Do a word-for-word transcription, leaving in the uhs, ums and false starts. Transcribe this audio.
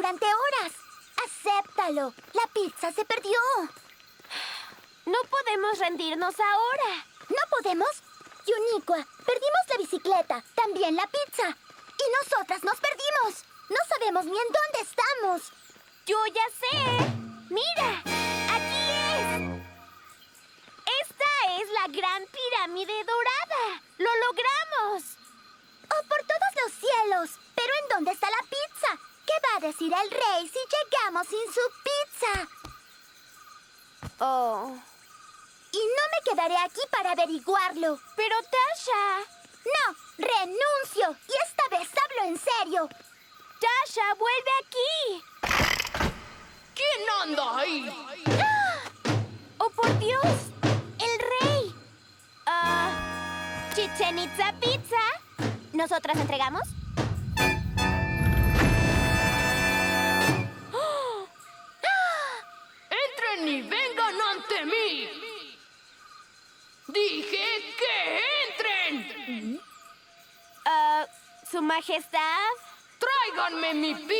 durante horas. Acéptalo. La pizza se perdió. No podemos rendirnos ahora. ¿No podemos? Yuniqua, perdimos la bicicleta, también la pizza. Y nosotras nos perdimos. No sabemos ni en dónde estamos. Yo ya sé. Mira, aquí es. Esta es la Gran Pirámide Dorada. ¡Lo logramos! ¡Oh, por todos los cielos! ¿Pero en dónde está la pizza? ¿Qué va a decir el rey si llegamos sin su pizza? Oh. Y no me quedaré aquí para averiguarlo. Pero, Tasha... No, renuncio. Y esta vez hablo en serio. Tasha, vuelve aquí. ¿Quién anda ahí? ¡Ah! ¡Oh, por Dios! ¡El rey! Ah, Chichen Itza Pizza. ¿Nosotras entregamos? ¡Oh! ¡Entren y vengan ante mí! ¡Dije que entren! Ah, ¿Su Majestad? ¡Tráiganme mi pizza!